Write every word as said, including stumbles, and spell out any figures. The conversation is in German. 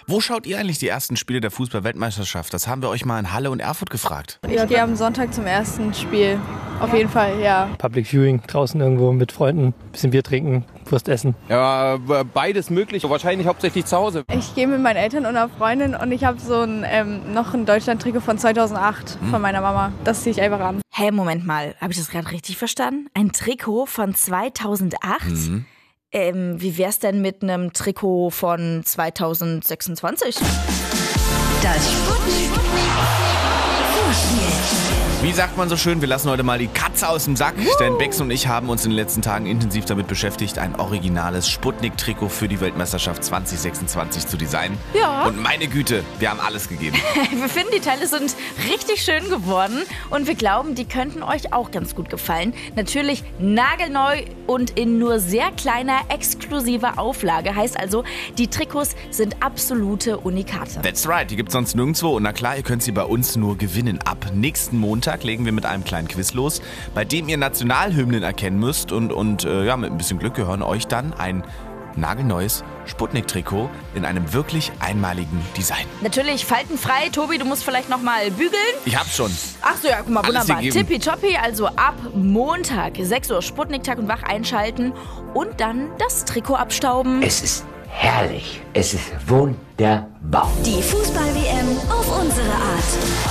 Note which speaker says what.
Speaker 1: Wo schaut ihr eigentlich die ersten Spiele der Fußball-Weltmeisterschaft? Das haben wir euch mal in Halle und Erfurt gefragt.
Speaker 2: Ich gehe am Sonntag zum ersten Spiel. Auf jeden Fall, ja.
Speaker 3: Public Viewing, draußen irgendwo mit Freunden, bisschen Bier trinken, Wurst essen.
Speaker 4: Ja, beides möglich, wahrscheinlich hauptsächlich zu Hause.
Speaker 2: Ich gehe mit meinen Eltern und einer Freundin und ich habe so ein, ähm, noch ein Deutschland-Trikot von zweitausendacht hm. von meiner Mama. Das ziehe ich einfach an.
Speaker 5: Hä, hey, Moment mal, habe ich das gerade richtig verstanden? Ein Trikot von zweitausendacht? Mhm. Ähm, wie wär's denn mit einem Trikot von zweitausendsechsundzwanzig?
Speaker 6: Das Sputnik Vorspiel.
Speaker 1: Wie sagt man so schön, wir lassen heute mal die Katze aus dem Sack, uh. denn Bex und ich haben uns in den letzten Tagen intensiv damit beschäftigt, ein originales Sputnik-Trikot für die Weltmeisterschaft zwanzig sechsundzwanzig zu designen.
Speaker 5: Ja.
Speaker 1: Und meine Güte, wir haben alles gegeben.
Speaker 5: Wir finden, die Teile sind richtig schön geworden und wir glauben, die könnten euch auch ganz gut gefallen. Natürlich nagelneu und in nur sehr kleiner, exklusiver Auflage. Heißt also, die Trikots sind absolute Unikate.
Speaker 1: That's right, die gibt's sonst nirgendwo. Und na klar, ihr könnt sie bei uns nur gewinnen. Ab nächsten Montag legen wir mit einem kleinen Quiz los, bei dem ihr Nationalhymnen erkennen müsst und, und äh, ja, mit ein bisschen Glück gehören euch dann ein nagelneues Sputnik-Trikot in einem wirklich einmaligen Design.
Speaker 5: Natürlich faltenfrei. Tobi, du musst vielleicht noch mal bügeln.
Speaker 1: Ich hab's schon.
Speaker 5: Ach so, ja, guck mal,
Speaker 1: alles
Speaker 5: wunderbar.
Speaker 1: gegeben.
Speaker 5: Tippitoppi, also ab Montag, sechs Uhr, Sputnik Tag und Wach einschalten und dann das Trikot abstauben.
Speaker 7: Es ist herrlich. Es ist wunderbar.
Speaker 6: Die Fußball-W M auf unsere Art.